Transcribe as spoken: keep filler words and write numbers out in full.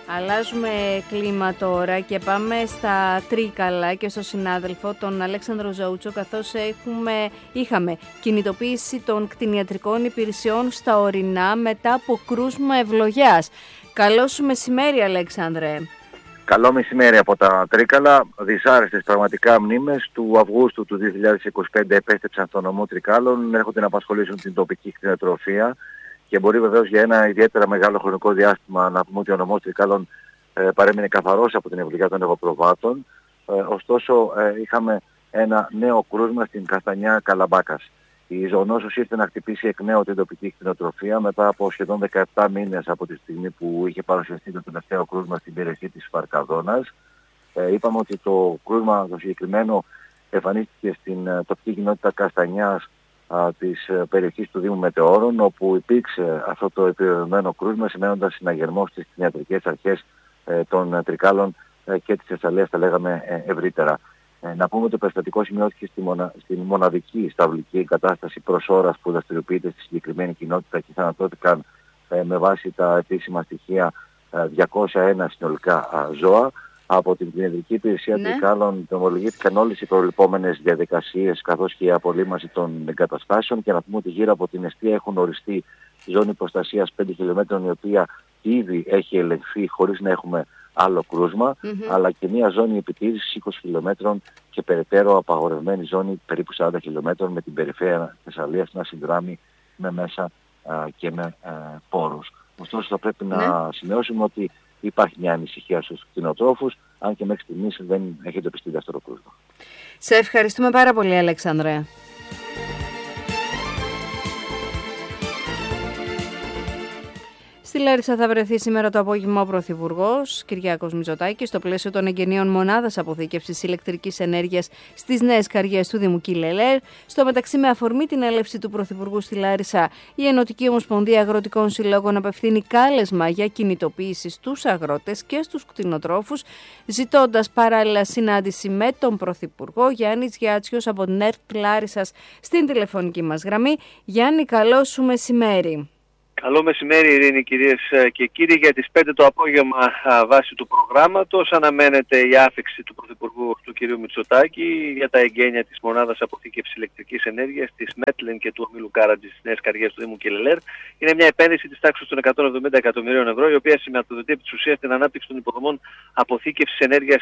Αλλάζουμε κλίμα τώρα και πάμε στα Τρίκαλα και στο συνάδελφο τον Αλέξανδρο Ζαούτσο, καθώς έχουμε, είχαμε κινητοποίηση των κτηνιατρικών υπηρεσιών στα ορεινά μετά από κρούσμα ευλογιάς. Καλό σου μεσημέρι, Αλέξανδρε. Καλό μεσημέρι από τα Τρίκαλα. Δυσάρεστες πραγματικά μνήμες του Αυγούστου του δύο χιλιάδες είκοσι πέντε επέστρεψαν στο νομό Τρικάλων, έρχονται να απασχολήσουν την τοπική κτηνοτροφία και μπορεί βεβαίως για ένα ιδιαίτερα μεγάλο χρονικό διάστημα να πούμε ότι ο νομός Τρικάλων ε, παρέμεινε καθαρός από την ευλογιά των εγωπροβάτων. Ε, ωστόσο ε, είχαμε ένα νέο κρούσμα στην Καστανιά Καλαμπάκας. Η ζωονόσος ήρθε να χτυπήσει εκ νέου την τοπική κτηνοτροφία μετά από σχεδόν δεκαεπτά μήνες από τη στιγμή που είχε παρουσιαστεί το τελευταίο κρούσμα στην περιοχή της Φαρκαδόνας. Ε, είπαμε ότι το κρούσμα το συγκεκριμένο εμφανίστηκε στην uh, τοπική κοινότητα Καστανιάς uh, της uh, περιοχής του Δήμου Μετεώρων, όπου υπήρξε αυτό το επιβεβαιωμένο κρούσμα, σημαίνοντας συναγερμό στις κτηνιατρικές αρχές uh, των uh, Τρικάλων uh, και της Θεσσαλίας, τα λέγαμε uh, ευρύτερα. Να πούμε ότι το περιστατικό σημειώθηκε στη, μονα... στη μοναδική σταυλική εγκατάσταση προς ώρας που δραστηριοποιείται στη συγκεκριμένη κοινότητα και θανατώθηκαν ε, με βάση τα επίσημα στοιχεία ε, διακόσια ένα συνολικά α, ζώα. Από την κτηνιατρική υπηρεσία ναι. Τρικάλων ομολογήθηκαν όλες οι προληπόμενες διαδικασίες καθώς και η απολύμαση των εγκαταστάσεων, και να πούμε ότι γύρω από την εστία έχουν οριστεί ζώνη προστασίας πέντε χιλιόμετρων, η οποία ήδη έχει ελεγχθεί χωρίς να έχουμε άλλο κρούσμα, mm-hmm. αλλά και μια ζώνη επιτήρησης είκοσι χιλιόμετρων και περαιτέρω απαγορευμένη ζώνη περίπου σαράντα χιλιόμετρων με την περιφέρεια Θεσσαλίας να συνδράμει με μέσα α, και με α, πόρους. Ωστόσο θα πρέπει mm-hmm. να σημειώσουμε ότι υπάρχει μια ανησυχία στους κτηνοτρόφους, αν και μέχρι στιγμής δεν έχει εντοπιστεί δεύτερο κρούσμα. Σε ευχαριστούμε πάρα πολύ, Αλέξανδρε. Στη Λάρισα θα βρεθεί σήμερα το απόγευμα ο Πρωθυπουργός Κυριάκος Μητσοτάκης στο πλαίσιο των εγγενείων μονάδας αποθήκευσης ηλεκτρικής ενέργειας στις νέες καριές του Δήμου Κιλελέρ. Στο μεταξύ, με αφορμή την έλευση του Πρωθυπουργού στη Λάρισα, η Ενωτική Ομοσπονδία Αγροτικών Συλλόγων απευθύνει κάλεσμα για κινητοποίηση στους αγρότες και στους κτηνοτρόφους, ζητώντας παράλληλα συνάντηση με τον Πρωθυπουργό. Γιάννης Γιάτσιος από την ΕΡΤ Λάρισσας στην τηλεφωνική μας γραμμή. Γιάννη, καλό σου μεσημέρι. Καλό μεσημέρι, Ειρήνη, κυρίες και κύριοι. Για τις πέντε το απόγευμα, βάσει του προγράμματος, αναμένεται η άφιξη του Πρωθυπουργού του κ. Μητσοτάκη για τα εγγένεια της μονάδας αποθήκευσης ηλεκτρικής ενέργειας της Μέτλεν και του ομίλου Κάραντζη στις νέες καριές του Δήμου Κιλελέρ. Είναι μια επένδυση της τάξης των εκατόν εβδομήντα εκατομμυρίων ευρώ, η οποία σηματοδοτεί επί της ουσίας την ανάπτυξη των υποδομών αποθήκευσης ενέργειας